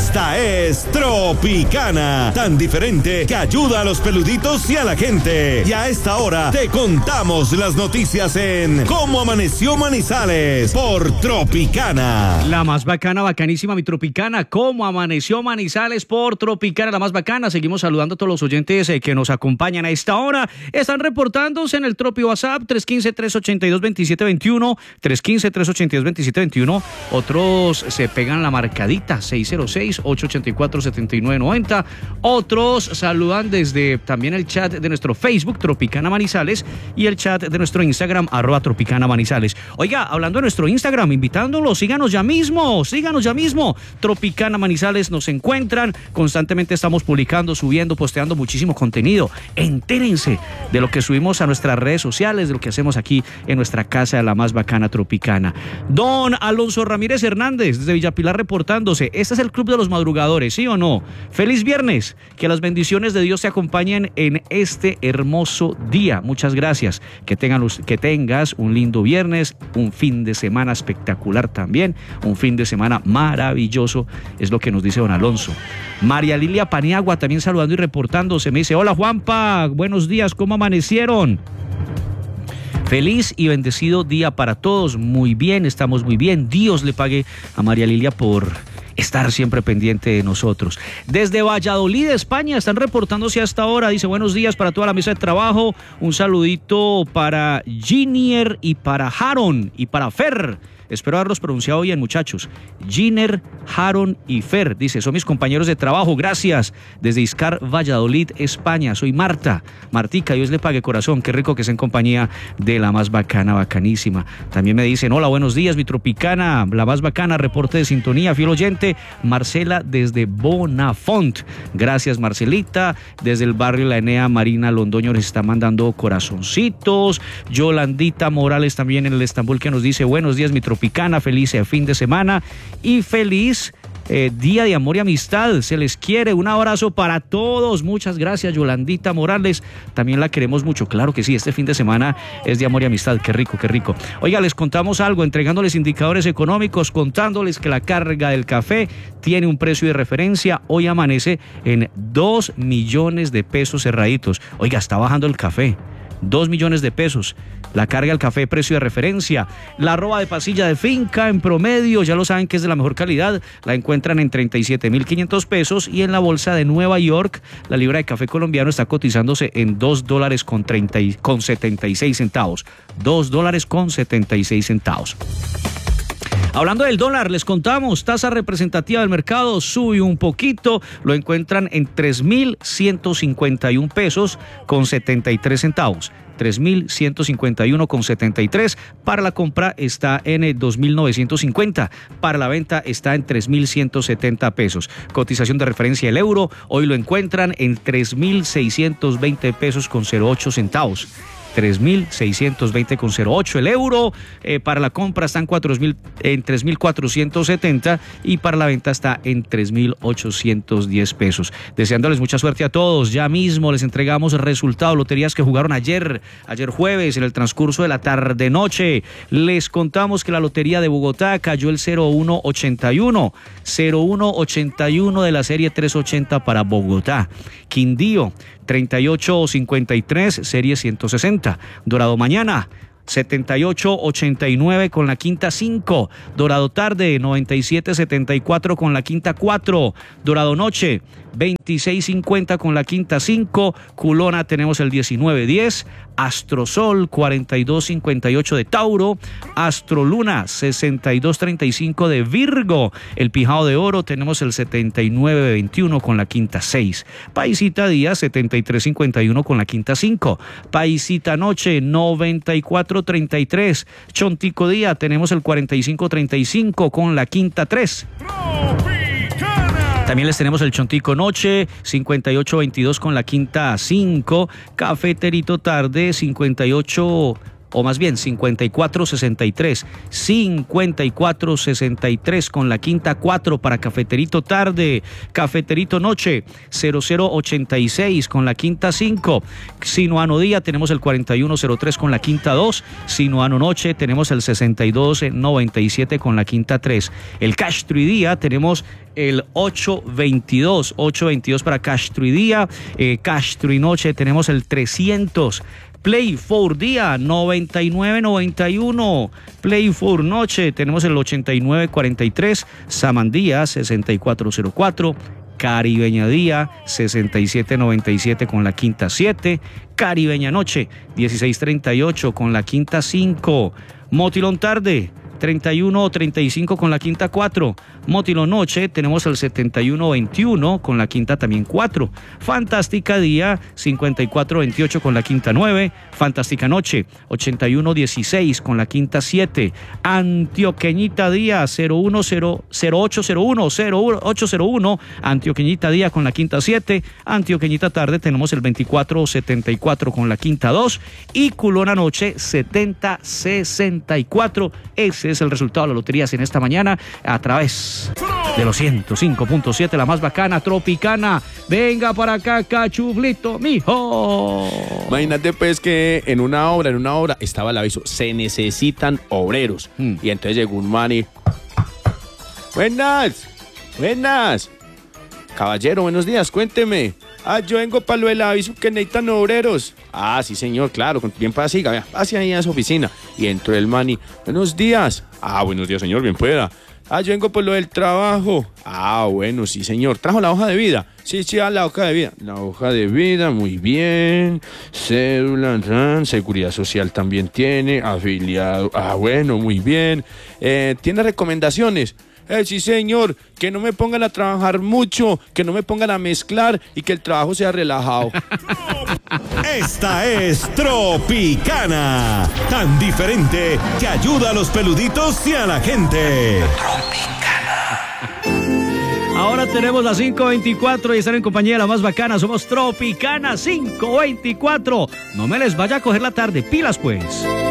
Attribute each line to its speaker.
Speaker 1: Esta es Tropicana, tan diferente que ayuda a los peluditos y a la gente. Y a esta hora te contamos las noticias en Cómo Amaneció Manizales por Tropicana.
Speaker 2: La más bacana, bacanísima, mi Tropicana. Cómo Amaneció Manizales por Tropicana, la más bacana. Seguimos saludando a todos los oyentes que nos acompañan a esta hora. Están reportándose en el Tropi WhatsApp 315-382-2721, 315-382-2721. Otros se pegan la marcadita 606-884-7990. Otros saludan desde también el chat de nuestro Facebook Tropicana Manizales y el chat de nuestro Instagram @Tropicana Manizales. Oiga, hablando de nuestro Instagram, invitándolos, síganos ya mismo. Tropicana Manizales nos encuentran. Constantemente estamos publicando, subiendo, posteando muchísimo contenido. Entérense de lo que subimos a nuestras redes sociales, de lo que hacemos aquí en nuestra casa de la más bacana Tropicana. Don Alonso Ramírez Hernández desde Villapilar reportándose. Este es el Club de los Madrugadores, ¿sí o no? Feliz viernes, que las bendiciones de Dios te acompañen en este hermoso día. Muchas gracias, que tengas un lindo viernes, un fin de semana espectacular también, un fin de semana maravilloso, es lo que nos dice don Alonso. María Lilia Paniagua también saludando y reportándose, me dice: hola Juanpa, buenos días, ¿cómo amanecieron? Feliz y bendecido día para todos. Muy bien, estamos muy bien. Dios le pague a María Lilia por estar siempre pendiente de nosotros. Desde Valladolid, España, están reportándose hasta ahora. Dice: buenos días para toda la mesa de trabajo. Un saludito para Ginier y para Haron y para Fer. Espero haberlos pronunciado bien, muchachos. Giner, Haron y Fer. Dice: son mis compañeros de trabajo, gracias. Desde Iscar, Valladolid, España. Soy Marta. Martica, Dios le pague, corazón. Qué rico que sea en compañía de la más bacana, bacanísima. También me dicen: hola, buenos días, mi Tropicana, la más bacana, reporte de sintonía, fiel oyente. Marcela desde Bonafont. Gracias, Marcelita. Desde el barrio La Enea, Marina Londoño les está mandando corazoncitos. Yolandita Morales también en el Estambul, que nos dice: buenos días, mi Tropicana, feliz fin de semana y feliz día de amor y amistad. Se les quiere, un abrazo para todos. Muchas gracias, Yolandita Morales, también la queremos mucho. Claro que sí, este fin de semana es de amor y amistad. Qué rico, qué rico. Oiga, les contamos algo, entregándoles indicadores económicos, contándoles que la carga del café tiene un precio de referencia. Hoy amanece en 2 millones de pesos cerraditos. Oiga, está bajando el café. 2 millones de pesos. La carga del café, precio de referencia. La arroba de pasilla de finca en promedio, ya lo saben que es de la mejor calidad, la encuentran en 37.500 pesos. Y en la bolsa de Nueva York, la libra de café colombiano está cotizándose en $2.76. $2.76. Hablando del dólar, les contamos, tasa representativa del mercado sube un poquito, lo encuentran en 3.151 pesos con 73 centavos. 3.151,73. Para la compra está en 2.950. Para la venta está en 3.170 pesos. Cotización de referencia del euro, hoy lo encuentran en 3.620 pesos con 08 centavos. 3.620,08 el euro. Para la compra está en 3.470 y para la venta está en 3.810 pesos. Deseándoles mucha suerte a todos. Ya mismo les entregamos resultados, loterías que jugaron ayer jueves, en el transcurso de la tarde-noche. Les contamos que la lotería de Bogotá cayó el 0181 de la serie 380 para Bogotá. Quindío 3853, serie 160. Dorado mañana 7889 con la quinta 5. Dorado tarde 9774 con la quinta 4. Dorado noche 2650 con la quinta 5. Culona tenemos el 1910. Astrosol 4258 de Tauro. Astroluna 6235 de Virgo. El Pijao de Oro tenemos el 7921 con la quinta 6. Paisita Día 7351 con la quinta 5. Paisita Noche 9433. Chontico Día tenemos el 4535 con la quinta 3. También les tenemos el Chontico Noche 5822 con la quinta 5. Cafeterito Tarde 58 o más bien 5463, 5463 con la quinta 4 para Cafeterito tarde, Cafeterito noche 0086 con la quinta 5, Sinuano día tenemos el 4103 con la quinta 2, Sinuano noche tenemos el 6297 con la quinta 3, el Castro y día tenemos el 822 para Castro y día, Castro y noche tenemos el 300, Play for día 9991, Play for noche tenemos el 8943, Samandía 6404, Caribeña día 6797 con la quinta 7, Caribeña noche 1638 con la quinta 5, Motilón tarde 3135 con la quinta 4, Motilón noche tenemos el 7121 con la quinta también 4, Fantástica día 5428 con la quinta 9, Fantástica noche 8116 con la quinta 7, Antioqueñita día 0801, Antioqueñita día con la quinta 7, Antioqueñita tarde tenemos el 2474 con la quinta 2 y Culona noche 7064. Ese es el resultado de las loterías en esta mañana a través de los 105.7, la más bacana, Tropicana. Venga para acá, cachuflito, mijo.
Speaker 3: Imagínate pues que en una obra estaba el aviso, se necesitan obreros. Y entonces llegó un man y... Buenas. Caballero, buenos días, cuénteme. Yo vengo para lo del aviso que necesitan obreros. Sí señor, claro, bien para así, hacia ahí a su oficina. Y entró el man y, buenos días. Buenos días señor, bien pueda. Yo vengo por lo del trabajo. Bueno, sí señor. ¿Trajo la hoja de vida? Sí, la hoja de vida. La hoja de vida, muy bien. Cédula, seguridad social también tiene. Afiliado. Bueno, muy bien. ¿Tiene recomendaciones? Sí señor, que no me pongan a trabajar mucho, que no me pongan a mezclar y que el trabajo sea relajado.
Speaker 1: Esta es Tropicana, tan diferente que ayuda a los peluditos y a la gente.
Speaker 2: Ahora tenemos las 5:24 y están en compañía de la más bacana. Somos Tropicana 5:24. No me les vaya a coger la tarde, pilas pues.